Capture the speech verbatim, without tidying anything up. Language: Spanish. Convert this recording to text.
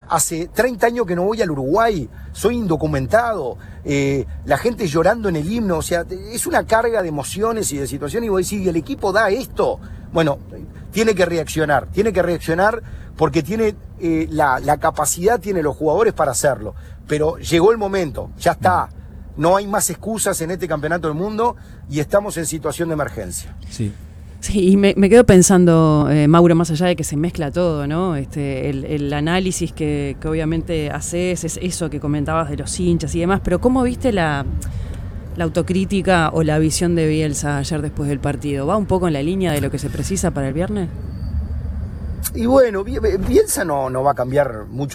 hace treinta años que no voy al Uruguay, soy indocumentado, eh, la gente llorando en el himno, o sea, es una carga de emociones y de situaciones, y vos decís, ¿y el equipo da esto? Bueno, tiene que reaccionar, tiene que reaccionar porque tiene eh, la, la capacidad, tiene los jugadores para hacerlo, pero llegó el momento, ya está, no hay más excusas en este campeonato del mundo y estamos en situación de emergencia. Sí. Sí, y me, me quedo pensando, eh, Mauro, más allá de que se mezcla todo, ¿no? Este, el, el análisis que, que obviamente haces, es eso que comentabas de los hinchas y demás, pero ¿cómo viste la, la autocrítica o la visión de Bielsa ayer después del partido? ¿Va un poco en la línea de lo que se precisa para el viernes? Y bueno, Bielsa no, no va a cambiar mucho